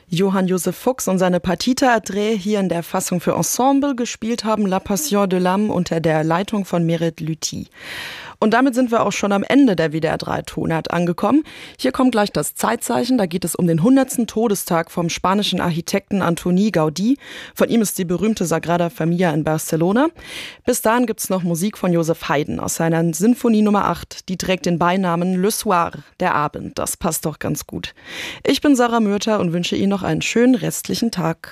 Johann Josef Fuchs und seine Partita Adré hier in der Fassung für Ensemble gespielt haben, La Passion de l'âme unter der Leitung von Merit Lüthi. Und damit sind wir auch schon am Ende der WDR 3 Tonart angekommen. Hier kommt gleich das Zeitzeichen, da geht es um den 100. Todestag vom spanischen Architekten Antoni Gaudí. Von ihm ist die berühmte Sagrada Familia in Barcelona. Bis dahin gibt's noch Musik von Joseph Haydn aus seiner Sinfonie Nummer 8. Die trägt den Beinamen Le Soir, der Abend. Das passt doch ganz gut. Ich bin Sarah Mürter und wünsche Ihnen noch einen schönen restlichen Tag.